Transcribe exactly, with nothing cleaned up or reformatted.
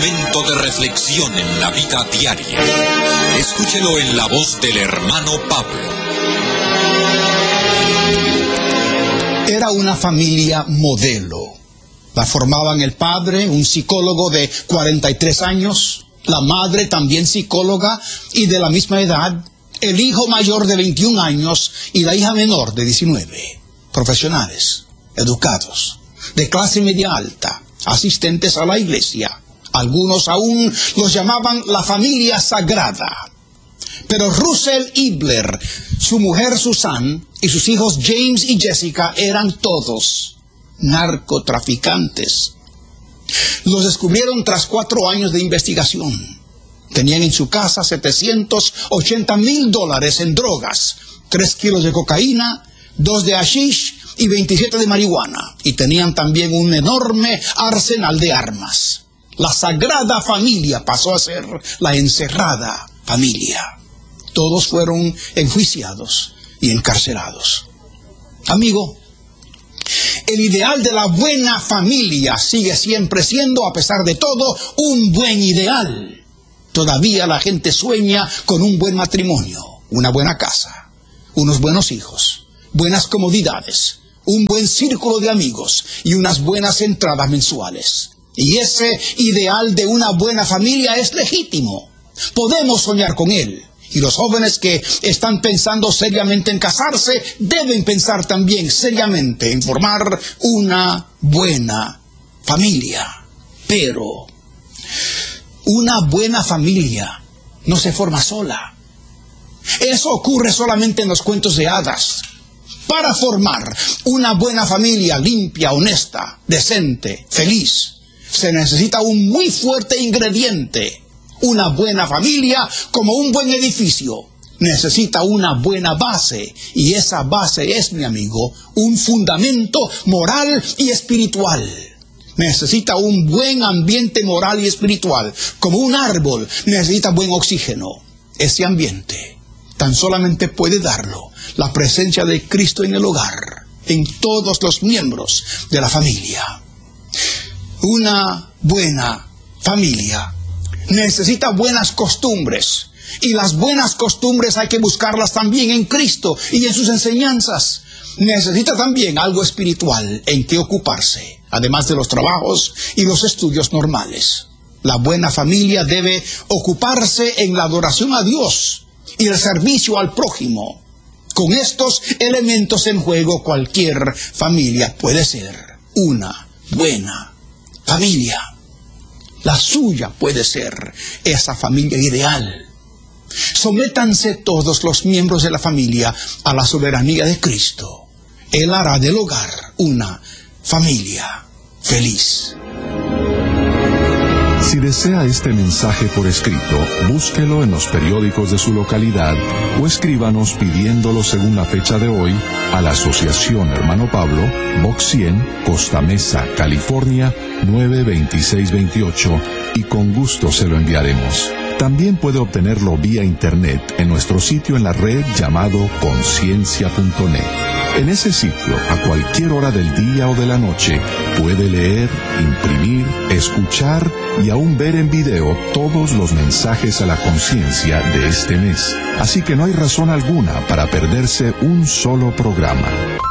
momento de reflexión en la vida diaria. Escúchelo en la voz del hermano Pablo. Era una familia modelo. La formaban el padre, un psicólogo de cuarenta y tres años, la madre también psicóloga y de la misma edad, el hijo mayor de veintiún años y la hija menor de diecinueve. Profesionales, educados, de clase media alta, asistentes a la iglesia. Algunos aún los llamaban la familia sagrada. Pero Russell Ibler, su mujer Susan y sus hijos James y Jessica eran todos narcotraficantes. Los descubrieron tras cuatro años de investigación. Tenían en su casa setecientos ochenta mil dólares en drogas, tres kilos de cocaína, dos de hashish y veintisiete de marihuana. Y tenían también un enorme arsenal de armas. La Sagrada Familia pasó a ser la encerrada familia. Todos fueron enjuiciados y encarcelados. Amigo, el ideal de la buena familia sigue siempre siendo, a pesar de todo, un buen ideal. Todavía la gente sueña con un buen matrimonio, una buena casa, unos buenos hijos, buenas comodidades, un buen círculo de amigos y unas buenas entradas mensuales. Y ese ideal de una buena familia es legítimo. Podemos soñar con él. Y los jóvenes que están pensando seriamente en casarse deben pensar también seriamente en formar una buena familia. Pero una buena familia no se forma sola. Eso ocurre solamente en los cuentos de hadas. Para formar una buena familia limpia, honesta, decente, feliz, se necesita un muy fuerte ingrediente. Una buena familia, como un buen edificio, necesita una buena base. Y esa base es, mi amigo, un fundamento moral y espiritual. Necesita un buen ambiente moral y espiritual. Como un árbol necesita buen oxígeno. Ese ambiente tan solamente puede darlo la presencia de Cristo en el hogar, en todos los miembros de la familia. Una buena familia necesita buenas costumbres. Y las buenas costumbres hay que buscarlas también en Cristo y en sus enseñanzas. Necesita también algo espiritual en que ocuparse, además de los trabajos y los estudios normales. La buena familia debe ocuparse en la adoración a Dios y el servicio al prójimo. Con estos elementos en juego, cualquier familia puede ser una buena familia. La suya puede ser esa familia ideal. Sométanse todos los miembros de la familia a la soberanía de Cristo. Él hará del hogar una familia feliz. Si desea este mensaje por escrito, búsquelo en los periódicos de su localidad o escríbanos pidiéndolo según la fecha de hoy a la Asociación Hermano Pablo, Box cien, Costa Mesa, California, nueve veintiséis veintiocho, y con gusto se lo enviaremos. También puede obtenerlo vía internet en nuestro sitio en la red llamado conciencia punto net. En ese sitio, a cualquier hora del día o de la noche, puede leer, imprimir, escuchar y aún ver en video todos los mensajes a la conciencia de este mes. Así que no hay razón alguna para perderse un solo programa.